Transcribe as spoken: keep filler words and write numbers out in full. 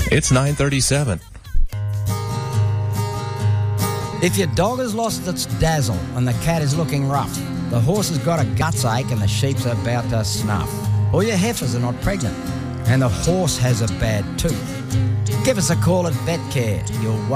It's nine thirty-seven. If your dog has lost its dazzle and the cat is looking rough, the horse has got a guts ache and the sheep's about to snuff, or your heifers are not pregnant and the horse has a bad tooth, give us a call at VetCare. You'll